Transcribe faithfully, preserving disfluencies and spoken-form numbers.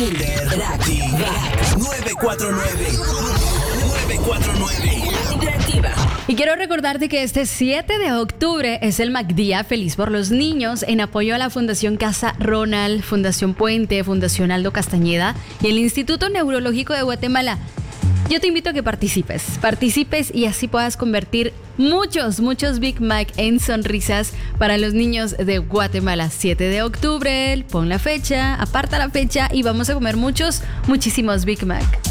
Interactiva nueve cuatro nueve. nueve cuatro nueve. Interactiva. Y quiero recordarte que este siete de octubre es el MacDía Feliz por los Niños en apoyo a la Fundación Casa Ronald, Fundación Puente, Fundación Aldo Castañeda y el Instituto Neurológico de Guatemala. Yo te invito a que participes, participes y así puedas convertir muchos, muchos Big Mac en sonrisas para los niños de Guatemala. siete de octubre, pon la fecha, aparta la fecha y vamos a comer muchos, muchísimos Big Mac.